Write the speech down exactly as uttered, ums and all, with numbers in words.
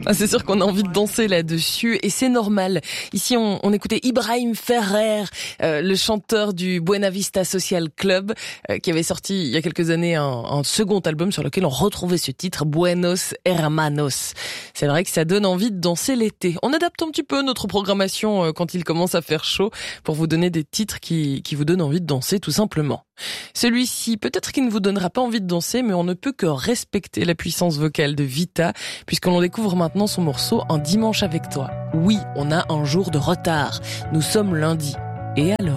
Ah, c'est sûr qu'on a envie de danser là-dessus et c'est normal. Ici, on, on écoutait Ibrahim Ferrer, euh, le chanteur du Buena Vista Social Club, euh, qui avait sorti il y a quelques années un, un second album sur lequel on retrouvait ce titre, Buenos Hermanos. C'est vrai que ça donne envie de danser l'été. On adapte un petit peu notre programmation euh, quand il commence à faire chaud pour vous donner des titres qui, qui vous donnent envie de danser tout simplement. Celui-ci, peut-être qu'il ne vous donnera pas envie de danser, mais on ne peut que respecter la puissance vocale de Vita, puisqu'on en découvre maintenant son morceau Un dimanche avec toi. Oui, on a un jour de retard. Nous sommes lundi. Et alors ?